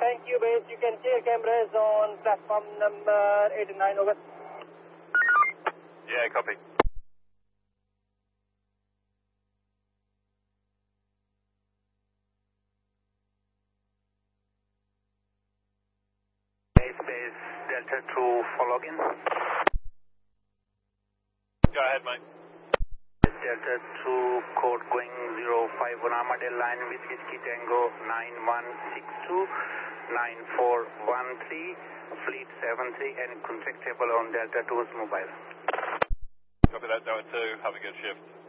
thank you, base. You can clear cameras on platform number 8 and 9, over. Yeah, copy. Base Delta 2 for login. Go ahead, mate. Delta 2 code going 051 Armadale line with Whiskey Tango 9162 9413 Fleet 73 and contactable on Delta 2's mobile. Copy that, Delta 2. Have a good shift.